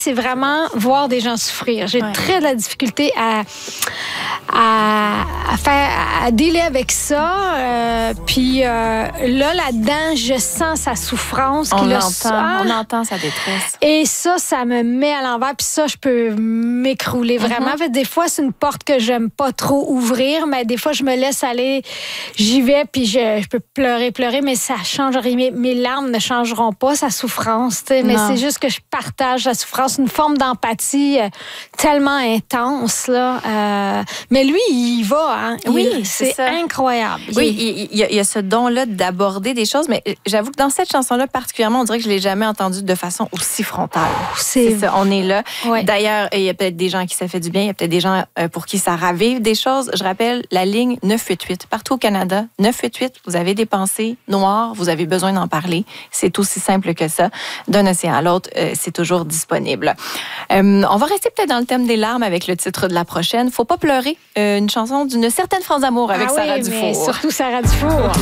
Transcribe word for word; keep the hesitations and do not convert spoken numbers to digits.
C'est vraiment voir des gens souffrir. J'ai ouais. très de la difficulté à, à, à faire, à dealer avec ça. Euh, puis euh, là, là-dedans, je sens sa souffrance. On qui entend, a... on entend sa détresse. Et ça, ça me met à l'envers. Puis ça, je peux m'écrouler vraiment. Mm-hmm. Fait, des fois, c'est une porte que j'aime pas trop ouvrir, mais des fois, je me laisse aller. J'y vais, puis je, je peux pleurer, pleurer, mais ça change rien. Mes, mes larmes ne changeront pas sa souffrance. T'sais, mais c'est juste que je partage la souffrance. Une forme d'empathie euh, tellement intense, là. Euh, mais lui, il y va, hein. Oui, il, c'est, c'est incroyable. Oui, il, il, y a, il y a ce don-là d'aborder des choses, mais j'avoue que dans cette chanson-là, particulièrement, on dirait que je ne l'ai jamais entendue de façon aussi frontale. Oh, c'est... c'est ça, on est là. Ouais. D'ailleurs, il y a peut-être des gens qui ça fait du bien, il y a peut-être des gens euh, pour qui ça ravive des choses. Je rappelle la ligne neuf huit huit, partout au Canada, neuf huit huit, vous avez des pensées noires, vous avez besoin d'en parler. C'est aussi simple que ça. D'un océan à l'autre, euh, c'est toujours disponible. Euh, on va rester peut-être dans le thème des larmes avec le titre de la prochaine. Faut pas pleurer. Euh, une chanson d'une certaine France d'amour avec ah Sarah oui, Dufour. Mais surtout Sarah Dufour.